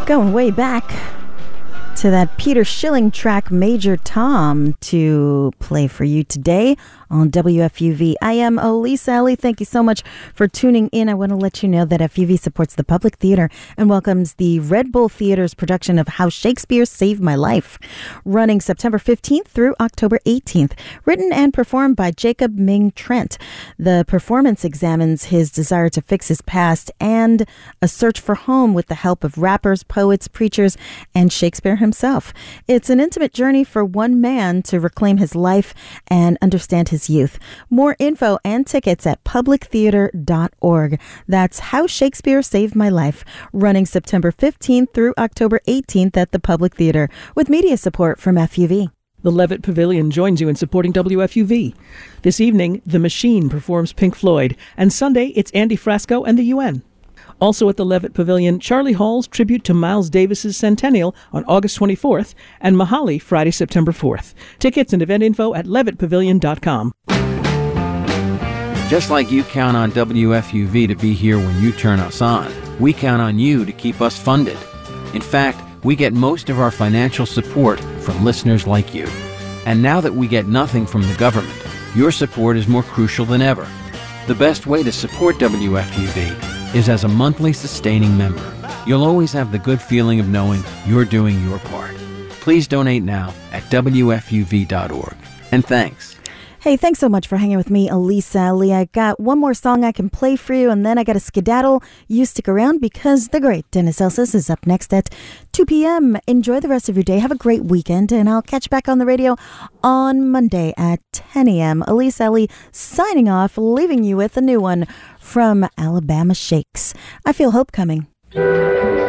Going way back to that Peter Schilling track, Major Tom, to play for you today on WFUV. I am Elise Alley. Thank you so much for tuning in. I want to let you know that FUV supports the Public Theater and welcomes the Red Bull Theater's production of How Shakespeare Saved My Life, running September 15th through October 18th. Written and performed by Jacob Ming Trent. The performance examines his desire to fix his past and a search for home with the help of rappers, poets, preachers, and Shakespeare himself. It's an intimate journey for one man to reclaim his life and understand his youth. More info and tickets at publictheater.org. That's How Shakespeare Saved My Life, running September 15th through October 18th at the Public Theater, with media support from FUV. The Levitt Pavilion joins you in supporting WFUV. This evening, The Machine performs Pink Floyd, and Sunday, it's Andy Frasco and the UN. Also at the Levitt Pavilion, Charlie Hall's tribute to Miles Davis's centennial on August 24th, and Mahali Friday, September 4th. Tickets and event info at levittpavilion.com. Just like you count on WFUV to be here when you turn us on, we count on you to keep us funded. In fact, we get most of our financial support from listeners like you. And now that we get nothing from the government, your support is more crucial than ever. The best way to support WFUV is as a monthly sustaining member. You'll always have the good feeling of knowing you're doing your part. Please donate now at WFUV.org. And thanks. Hey, thanks so much for hanging with me, Elisa Lee. I got one more song I can play for you, and then I got a skedaddle. You stick around because the great Dennis Elsas is up next at 2 p.m. Enjoy the rest of your day. Have a great weekend, and I'll catch you back on the radio on Monday at 10 a.m. Elisa Lee signing off, leaving you with a new one from Alabama Shakes. I Feel Hope Coming.